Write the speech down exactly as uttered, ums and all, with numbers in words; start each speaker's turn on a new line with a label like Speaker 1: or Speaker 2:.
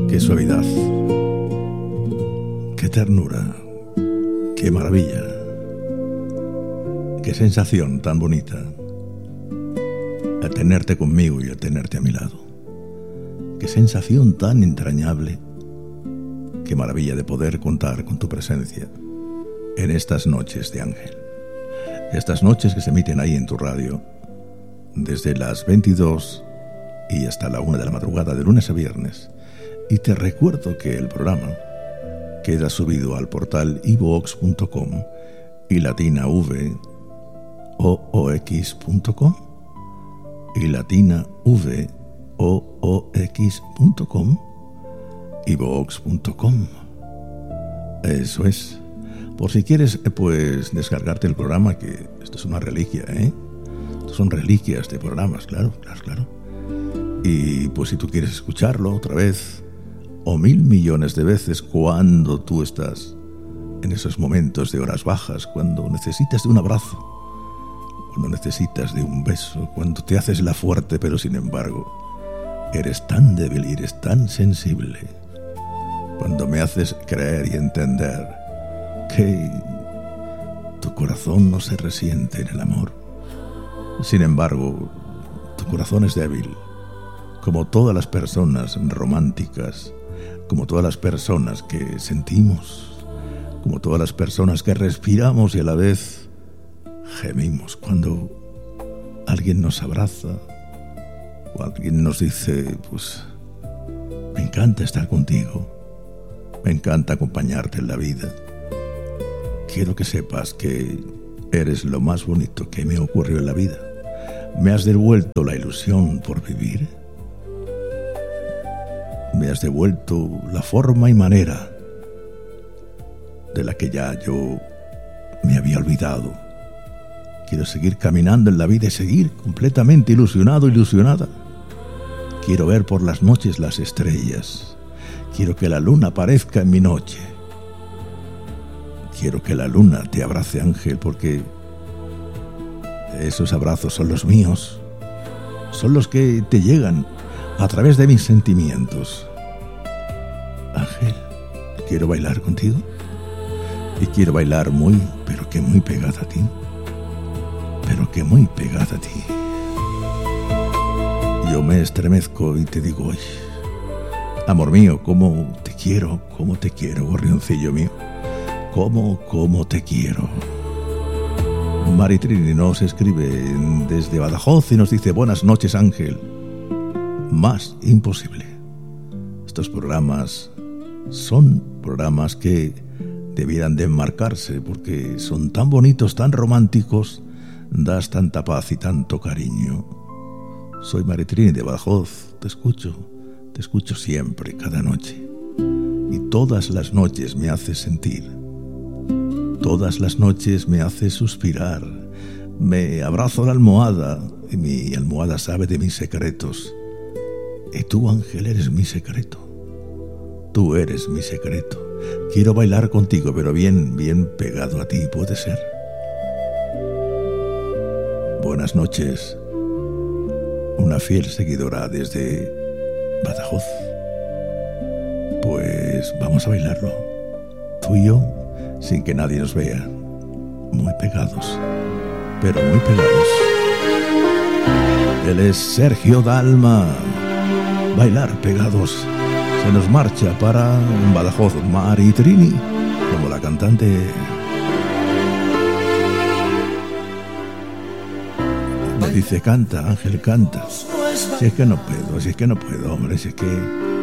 Speaker 1: Qué suavidad, qué ternura, qué maravilla, qué sensación tan bonita al tenerte conmigo y al tenerte a mi lado. Qué sensación tan entrañable, qué maravilla de poder contar con tu presencia en estas noches de Ángel. Estas noches que se emiten ahí en tu radio desde las veintidós y hasta la una de la madrugada de lunes a viernes. Y te recuerdo que el programa queda subido al portal iVoox punto com y latina v o o x punto com y latina v o o x punto com, iVoox punto com. Eso es. Por si quieres, pues, descargarte el programa, que esto es una reliquia, ¿eh? Estos son reliquias de programas, claro, claro, claro. Y pues si tú quieres escucharlo otra vez, o mil millones de veces, cuando tú estás en esos momentos de horas bajas, cuando necesitas de un abrazo, cuando necesitas de un beso, cuando te haces la fuerte, pero sin embargo eres tan débil y eres tan sensible, cuando me haces creer y entender que tu corazón no se resiente en el amor. Sin embargo, tu corazón es débil, como todas las personas románticas, como todas las personas que sentimos, como todas las personas que respiramos y a la vez gemimos cuando alguien nos abraza o alguien nos dice, pues, me encanta estar contigo, me encanta acompañarte en la vida. Quiero que sepas que eres lo más bonito que me ocurrió en la vida. Me has devuelto la ilusión por vivir. Me has devuelto la forma y manera de la que ya yo me había olvidado. Quiero seguir caminando en la vida y seguir completamente ilusionado, ilusionada. Quiero ver por las noches las estrellas. Quiero que la luna aparezca en mi noche. Quiero que la luna te abrace, Ángel, porque esos abrazos son los míos. Son los que te llegan a través de mis sentimientos. Ángel, quiero bailar contigo. Y quiero bailar muy, pero que muy pegada a ti. Pero que muy pegada a ti. Yo me estremezco y te digo, oye, amor mío, cómo te quiero, cómo te quiero, gorrioncillo mío. Cómo, cómo te quiero. Maritrini nos escribe desde Badajoz y nos dice, buenas noches, Ángel. Más imposible. Estos programas son programas que debieran de enmarcarse porque son tan bonitos, tan románticos, das tanta paz y tanto cariño. Soy Maritrini de Badajoz, te escucho, te escucho siempre, cada noche. Y todas las noches me haces sentir. Todas las noches me haces suspirar. Me abrazo a la almohada y mi almohada sabe de mis secretos. Y tú, Ángel, eres mi secreto. Tú eres mi secreto. Quiero bailar contigo, pero bien, bien pegado a ti, ¿puede ser? Buenas noches. Una fiel seguidora desde Badajoz. Pues vamos a bailarlo. Tú y yo, sin que nadie nos vea. Muy pegados, pero muy pegados. Él es Sergio Dalma. Bailar pegados. Se nos marcha para Badajoz Maritrini, como la cantante. Me dice, canta, Ángel, canta. Si es que no puedo, si es que no puedo, hombre, si es que